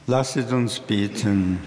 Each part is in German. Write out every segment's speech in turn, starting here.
Lasset uns beten.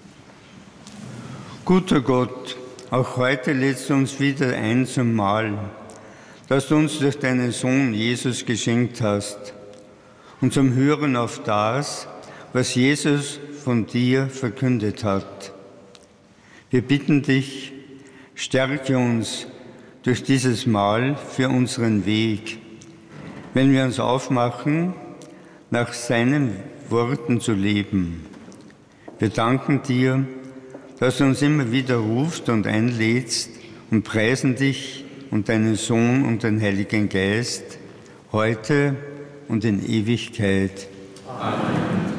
Guter Gott, auch heute lädst du uns wieder ein zum Mahl, das du uns durch deinen Sohn Jesus geschenkt hast, und zum Hören auf das, was Jesus von dir verkündet hat. Wir bitten dich, stärke uns durch dieses Mahl für unseren Weg, wenn wir uns aufmachen, nach seinen Worten zu leben. Wir danken dir, dass du uns immer wieder rufst und einlädst, und preisen dich und deinen Sohn und den Heiligen Geist, heute und in Ewigkeit. Amen.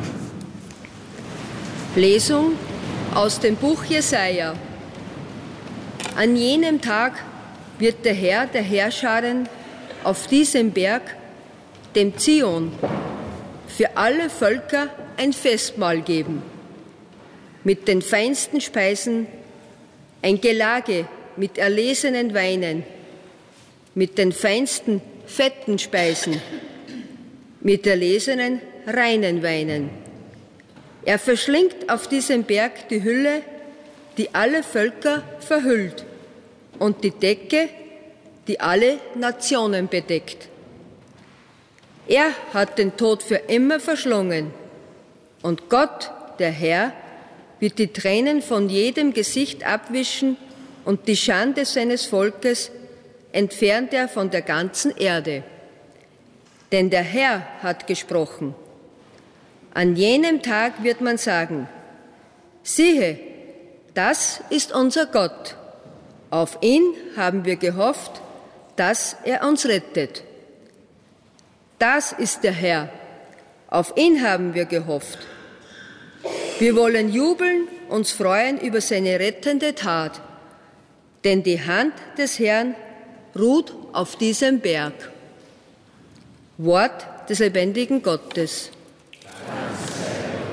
Lesung aus dem Buch Jesaja. An jenem Tag wird der Herr der Heerscharen auf diesem Berg, dem Zion, für alle Völker ein Festmahl geben, mit den feinsten Speisen, ein Gelage mit erlesenen Weinen, mit den feinsten fetten Speisen, mit erlesenen reinen Weinen. Er verschlingt auf diesem Berg die Hülle, die alle Völker verhüllt, und die Decke, die alle Nationen bedeckt. Er hat den Tod für immer verschlungen, und Gott, der Herr, wird die Tränen von jedem Gesicht abwischen, und die Schande seines Volkes entfernt er von der ganzen Erde. Denn der Herr hat gesprochen. An jenem Tag wird man sagen: Siehe, das ist unser Gott. Auf ihn haben wir gehofft, dass er uns rettet. Das ist der Herr, auf ihn haben wir gehofft. Wir wollen jubeln, uns freuen über seine rettende Tat, denn die Hand des Herrn ruht auf diesem Berg. Wort des lebendigen Gottes.